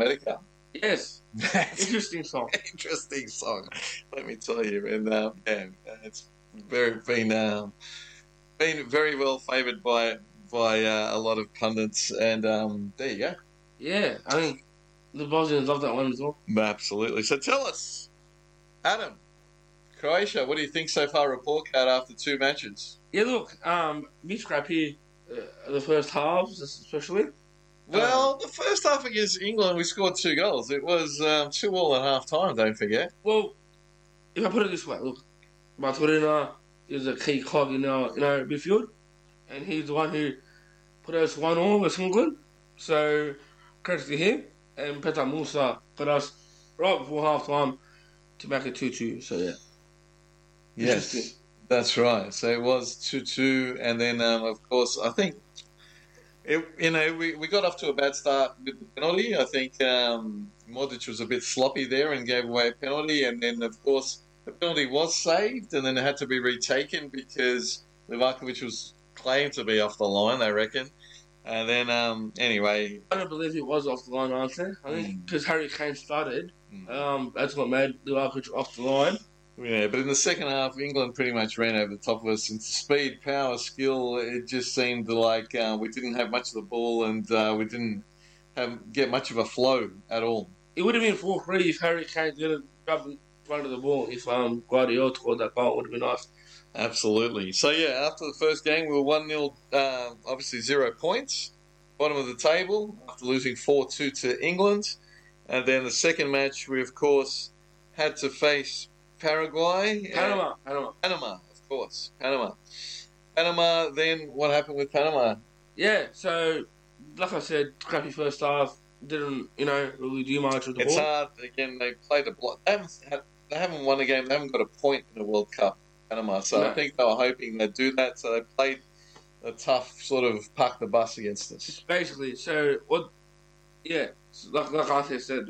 Medica. Yes. That's Interesting song. interesting song, let me tell you. And yeah, it's been very well favoured by a lot of pundits. And there you go. Yeah, I mean, the Bosnians love that one as well. Absolutely. So tell us, Adam, Croatia, what do you think so far? Report card after 2 matches. Yeah, look, bit scrappy the first halves, especially. Well, the first half against England, we scored 2 goals. It was 2-2 at half time, don't forget. Well, if I put it this way, look, Maturina is a key cog in our midfield, and he's the one who put us 1-1 with England. So, credit to him. And Petar Musa put us right before half time to make it 2-2. So, yeah. Yes, that's right. So it was 2-2, and then, of course, I think, we got off to a bad start with the penalty. I think Modric was a bit sloppy there and gave away a penalty, and then, of course, the penalty was saved, and then it had to be retaken because Livakovic was claimed to be off the line, they reckon. And then, anyway... I don't believe he was off the line, honestly. I think because Harry Kane started, that's what made Livakovic off the line. Yeah, but in the second half, England pretty much ran over the top of us. And speed, power, skill, it just seemed like we didn't have much of the ball, and we didn't get much of a flow at all. It would have been 4-3 if Harry Kane didn't grab in front of the ball. If Guardiola scored that goal, it would have been nice. Absolutely. So, yeah, after the first game, we were 1-0, obviously 0 points. Bottom of the table after losing 4-2 to England. And then the second match, we, of course, had to face Paraguay. Panama, of course. Panama, then what happened with Panama? Yeah, so, like I said, crappy first half. Didn't, really do much with the ball. It's hard. Again, they played a block. They haven't won a game. They haven't got a point in the World Cup, Panama. So I think they were hoping they'd do that. So they played a tough sort of park the bus against us. Basically, so like I said,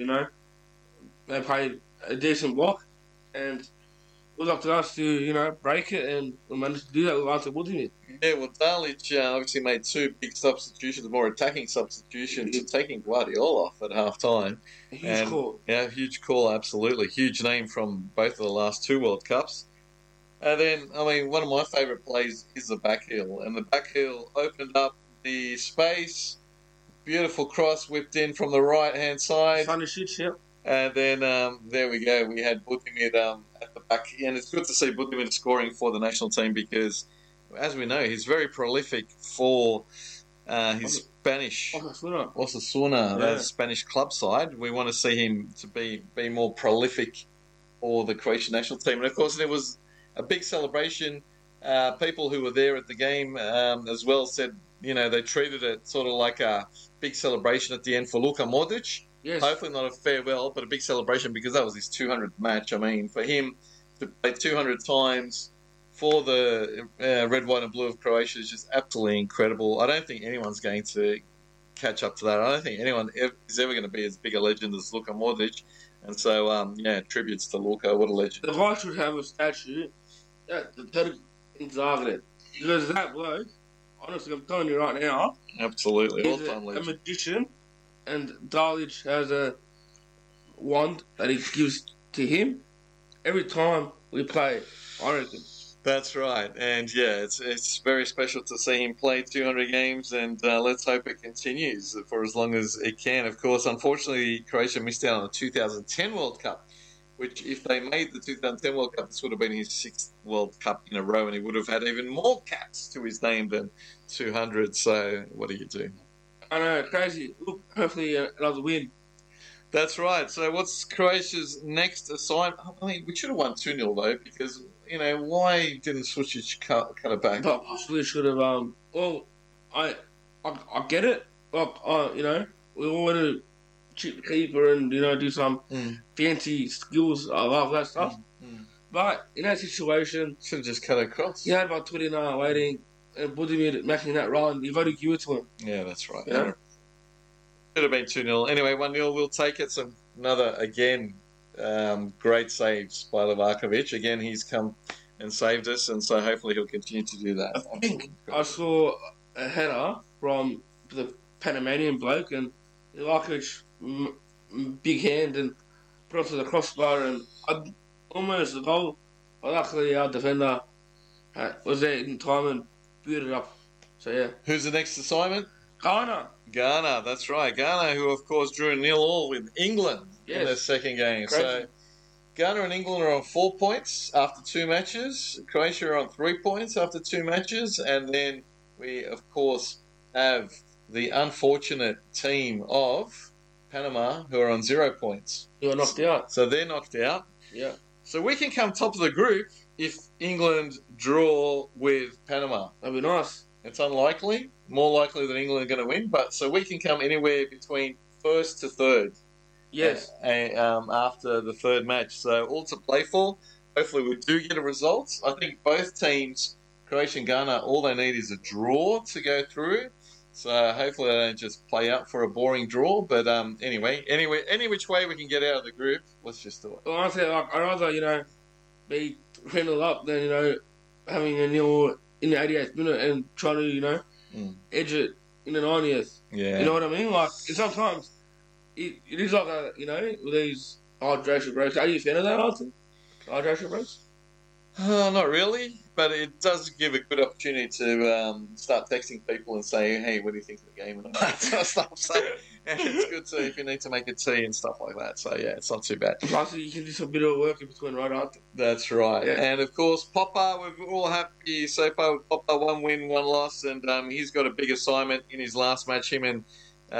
they played a decent block, and it was up to us to, break it, and we managed to do that with Ante Budimir. Yeah, well, Dalic obviously made 2 big substitutions, more attacking substitutions, and taking Guardiola off at half time. Huge call. Yeah, huge call, absolutely. Huge name from both of the last 2 World Cups. And then, one of my favourite plays is the back heel, and the back heel opened up the space. Beautiful cross whipped in from the right-hand side. Trying to shoot, yeah. And then there we go. We had Budimir at the back. And it's good to see Budimir scoring for the national team because, as we know, he's very prolific for his Spanish Osasuna, that Spanish club side. We want to see him to be more prolific for the Croatian national team. And, of course, there was a big celebration. People who were there at the game as well said, they treated it sort of like a big celebration at the end for Luka Modric. Yes. Hopefully not a farewell, but a big celebration because that was his 200th match. For him to play 200 times for the red, white and blue of Croatia is just absolutely incredible. I don't think anyone's going to catch up to that. I don't think anyone is ever going to be as big a legend as Luka Modric. And so, tributes to Luka. What a legend. The guy should have a statue at the Turk in Zagreb. Because that bloke, honestly, I'm telling you right now, absolutely, he's a magician. And Dalic has a wand that he gives to him every time we play, I reckon. That's right. And, it's very special to see him play 200 games, and let's hope it continues for as long as it can. Of course, unfortunately, Croatia missed out on the 2010 World Cup, which if they made the 2010 World Cup, this would have been his 6th World Cup in a row, and he would have had even more caps to his name than 200. So what do you do? I know, crazy. Look, hopefully another win. That's right. So what's Croatia's next assignment? We should have won 2-0 though, because, why didn't Sučić cut it back? But possibly should have, I get it. Like, we all want to cheat the keeper and, do some fancy skills. I love that stuff. But in that situation... Should have just cut across. You had about 29 waiting. And Budimir making that run, you've got to give it to him. Yeah, that's right. Yeah. Should have been 2-0. Anyway, 1-0, we'll take it. So another, again, great saves by Livakovic. Again, he's come and saved us, and so hopefully he'll continue to do that. I think I saw a header from the Panamanian bloke, and Livakovic big hand and put it to the crossbar and almost a goal. But luckily our defender was there in time and booted it up. So yeah. Who's the next assignment? Ghana. Ghana, that's right. Ghana, who of course drew 0-0 with England in their second game. Crazy. So Ghana and England are on 4 points after 2 matches. Croatia are on 3 points after 2 matches. And then we, of course, have the unfortunate team of Panama, who are on 0 points. You are knocked out. So they're knocked out. Yeah. So we can come top of the group if England draw with Panama. That'd be nice. It's unlikely, more likely that England are going to win, but so we can come anywhere between first to third. Yes. After the third match. So all to play for. Hopefully we do get a result. I think both teams, Croatia and Ghana, all they need is a draw to go through. So hopefully they don't just play out for a boring draw. But anyway, any which way we can get out of the group, let's just do it. Well, honestly, I'd rather, be 3-0 up than, having a nil in the 88th minute and try to, edge it in the 90th. Yeah. You know what I mean? Like, sometimes it is like with these hydration breaks. Are you a fan of that, Arthur? Hydration breaks? Not really, but it does give a good opportunity to start texting people and say, hey, what do you think of the game and all that sort of stuff. So it's good to, if you need to make a tea and stuff like that. So, yeah, it's not too bad. Plus, you can do some bit of work in between, right, Arthur? That's right. Yeah. And, of course, Popper, we're all happy so far with Popper, 1 win, 1 loss, and he's got a big assignment in his last match. Him and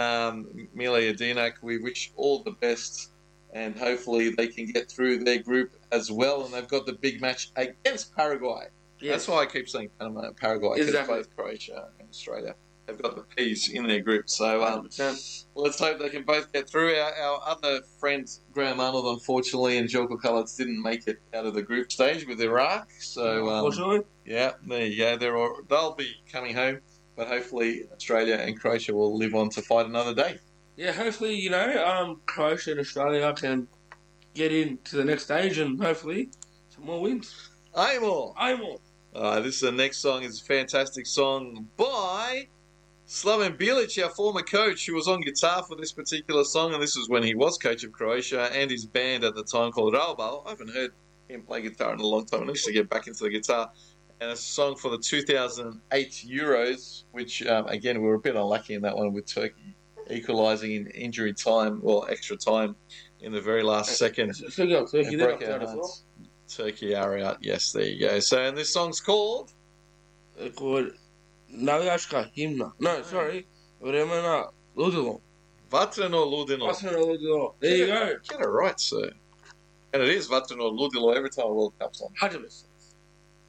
Mile Jedinak, we wish all the best. And hopefully they can get through their group as well. And they've got the big match against Paraguay. Yes. That's why I keep saying Panama and Paraguay. Because Exactly. both Croatia and Australia have got the P's in their group. So 100%. let's hope they can both get through. Our other friends, Graham Arnold, unfortunately, and Jelko Kalac didn't make it out of the group stage with Iraq. So Unfortunately. yeah, there you go. They'll be coming home. But hopefully Australia and Croatia will live on to fight another day. Yeah, hopefully, Croatia and Australia can get into the next stage and hopefully some more wins. Aimor! Aimor! The next song is a fantastic song by Slaven Bilic, our former coach, who was on guitar for this particular song, and this was when he was coach of Croatia and his band at the time called Raubal. I haven't heard him play guitar in a long time. I need to get back into the guitar. And it's a song for the 2008 Euros, which, again, we were a bit unlucky in that one with Turkey equalising in injury time, or extra time, in the very last second. Turkey are out. Yes, there you go. So, and this song's called? It's called Navijačka himna. No, sorry. Vremena ludilo. Vatreno Ludilo. Vatreno ludilo. There you go. Get it right, sir. And it is Vatreno Ludilo every time a World Cup's on. 100%.